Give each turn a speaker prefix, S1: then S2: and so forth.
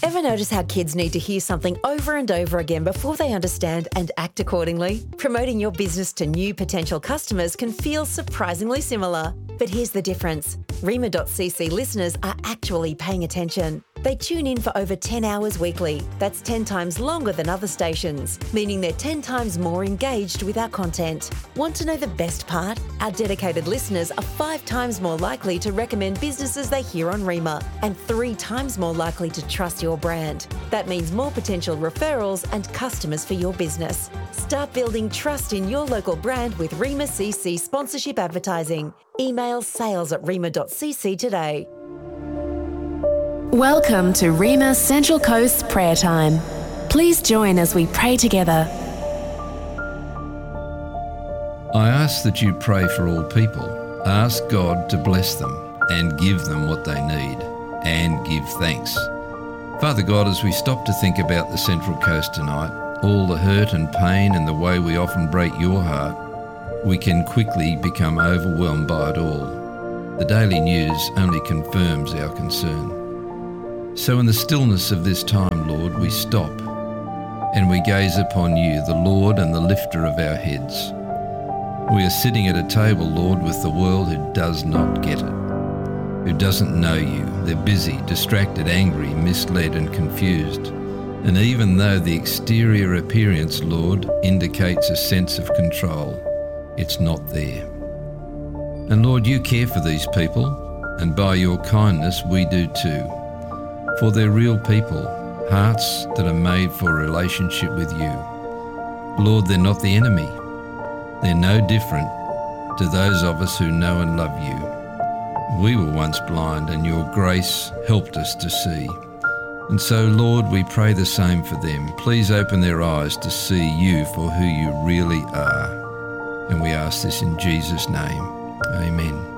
S1: Ever notice how kids need to hear something over and over again before they understand and act accordingly? Promoting your business to new potential customers can feel surprisingly similar. But here's the difference. Rima.cc listeners are actually paying attention. They tune in for over 10 hours weekly. That's 10 times longer than other stations, meaning they're 10 times more engaged with our content. Want to know the best part? Our dedicated listeners are 5 times more likely to recommend businesses they hear on Rima and 3 times more likely to trust your brand. That means more potential referrals and customers for your business. Start building trust in your local brand with Rima CC sponsorship advertising. Email sales@rima.cc today.
S2: Welcome to Rima Central Coast Prayer Time. Please join as we pray together.
S3: I ask that you pray for all people. Ask God to bless them and give them what they need, and give thanks. Father God, as we stop to think about the Central Coast tonight, all the hurt and pain and the way we often break your heart, we can quickly become overwhelmed by it all. The daily news only confirms our concern. So in the stillness of this time, Lord, we stop and we gaze upon you, the Lord and the lifter of our heads. We are sitting at a table, Lord, with the world who does not get it, who doesn't know you. They're busy, distracted, angry, misled and confused. And even though the exterior appearance, Lord, indicates a sense of control, it's not there. And Lord, you care for these people, and by your kindness we do too. For they're real people, hearts that are made for a relationship with you. Lord, they're not the enemy. They're no different to those of us who know and love you. We were once blind, and your grace helped us to see. And so, Lord, we pray the same for them. Please open their eyes to see you for who you really are. And we ask this in Jesus' name. Amen.